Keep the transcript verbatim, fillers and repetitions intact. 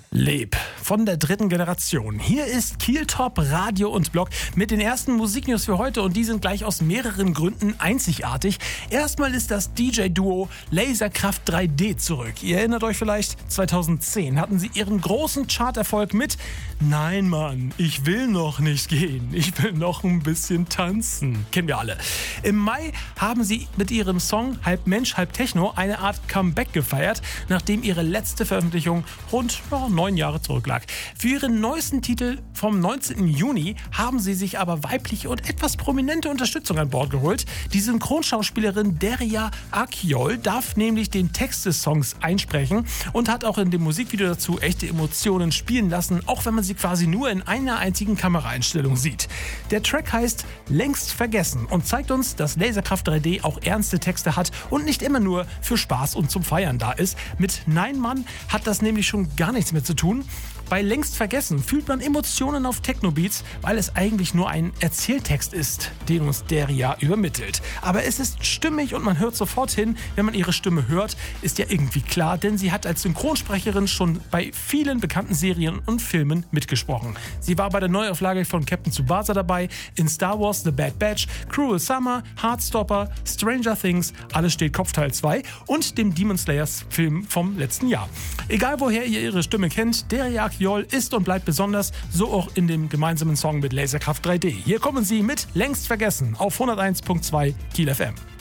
Leb von der dritten Generation. Hier ist Kiel Top Radio und Blog mit den ersten Musiknews für heute und die sind gleich aus mehreren Gründen einzigartig. Erstmal ist das D J-Duo Laserkraft drei D zurück. Ihr erinnert euch vielleicht, zweitausendzehn hatten sie ihren großen Charterfolg mit Nein Mann, ich will noch nicht gehen, ich will noch ein bisschen tanzen. Kennen wir alle. Im Mai haben sie mit ihrem Song Halb Mensch, Halb Techno eine Art Comeback gefeiert, nachdem ihre letzte Veröffentlichung rund ja, neun Jahre zurücklag. Für ihren neuesten Titel vom neunzehnten Juni haben sie sich aber weibliche und etwas prominente Unterstützung an Bord geholt. Die Synchronschauspielerin Derya Akyol darf nämlich den Text des Songs einsprechen und hat auch in dem Musikvideo dazu echte Emotionen spielen lassen, auch wenn man sie quasi nur in einer einzigen Kameraeinstellung sieht. Der Track heißt Längst vergessen und zeigt uns, dass Laserkraft drei D auch ernste Texte hat und nicht immer nur für Spaß und zum Feiern da ist. Mit Nein Mann hat das nämlich schon gar nichts mehr zu tun. Bei Längst vergessen fühlt man Emotionen auf Techno-Beats, weil es eigentlich nur ein Erzähltext ist, den uns Derya übermittelt. Aber es ist stimmig und man hört sofort hin, wenn man ihre Stimme hört, ist ja irgendwie klar, denn sie hat als Synchronsprecherin schon bei vielen bekannten Serien und Filmen mitgesprochen. Sie war bei der Neuauflage von Captain Tsubasa dabei, in Star Wars The Bad Batch, Cruel Summer, Heartstopper, Stranger Things, Alles steht Kopf Teil zwei und dem Demon Slayers Film vom letzten Jahr. Egal woher ihr ihre Stimme kennt, Derya Akyol ist und bleibt besonders, so auch in dem gemeinsamen Song mit Laserkraft drei D. Hier kommen sie mit Längst vergessen auf hunderteins Komma zwei Kiel F M.